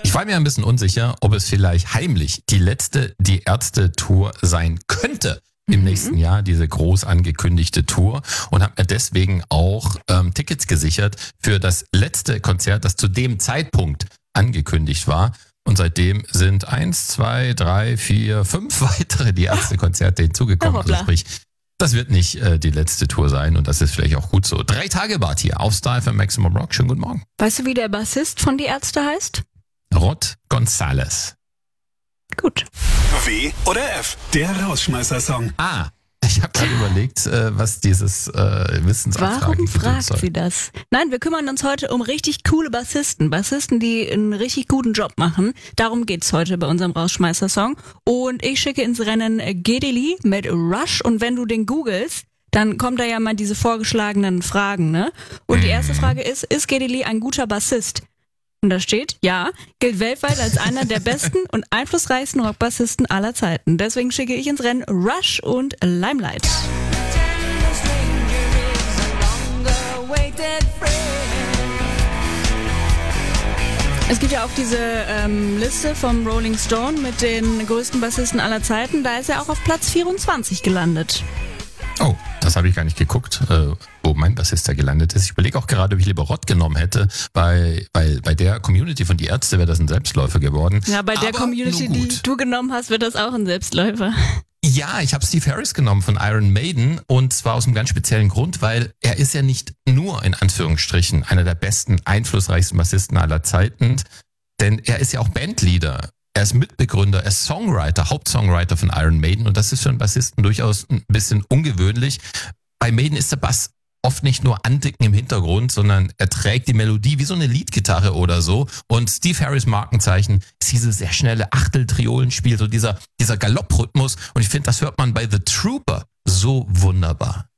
Ich war mir ein bisschen unsicher, ob es vielleicht heimlich die letzte Die Ärzte-Tour sein könnte im nächsten Jahr, diese groß angekündigte Tour, und habe mir deswegen auch Tickets gesichert für das letzte Konzert, das zu dem Zeitpunkt angekündigt war. Und seitdem sind 1, 2, 3, 4, 5 weitere Die Ärzte-Konzerte hinzugekommen. Also sprich, das wird nicht die letzte Tour sein und das ist vielleicht auch gut so. 3 Tage Bart hier auf Style für Maximum Rock. Schönen guten Morgen. Weißt du, wie der Bassist von Die Ärzte heißt? Rod González. Gut. W oder F, der Rausschmeißer-Song. Ich habe gerade überlegt, was dieses Wissensabfrage Warum fragt soll. sie das? Nein, wir kümmern uns heute um richtig coole Bassisten. Bassisten, die einen richtig guten Job machen. Darum geht's heute bei unserem Rausschmeißer-Song. Und ich schicke ins Rennen Geddy Lee mit Rush. Und wenn du den googelst, dann kommen da ja mal diese vorgeschlagenen Fragen, ne? Und die erste Frage ist Geddy Lee ein guter Bassist? Und da steht, ja, gilt weltweit als einer der besten und einflussreichsten Rockbassisten aller Zeiten. Deswegen schicke ich ins Rennen Rush und Limelight. Es gibt ja auch diese Liste vom Rolling Stone mit den größten Bassisten aller Zeiten. Da ist er auch auf Platz 24 gelandet. Oh, das habe ich gar nicht geguckt, wo mein Bassist da gelandet ist. Ich überlege auch gerade, ob ich lieber Rod genommen hätte. Weil bei der Community von Die Ärzte wäre das ein Selbstläufer geworden. Ja, bei der Community, die du genommen hast, wird das auch ein Selbstläufer. Ja, ich habe Steve Harris genommen von Iron Maiden und zwar aus einem ganz speziellen Grund, weil er ist ja nicht nur in Anführungsstrichen einer der besten, einflussreichsten Bassisten aller Zeiten, denn er ist ja auch Bandleader. Er ist Mitbegründer, er ist Songwriter, Hauptsongwriter von Iron Maiden und das ist für einen Bassisten durchaus ein bisschen ungewöhnlich. Bei Maiden ist der Bass oft nicht nur Anticken im Hintergrund, sondern er trägt die Melodie wie so eine Leadgitarre oder so. Und Steve Harris Markenzeichen ist diese sehr schnelle Achteltriolenspiel, so dieser Galopprhythmus. Und ich finde, das hört man bei The Trooper so wunderbar.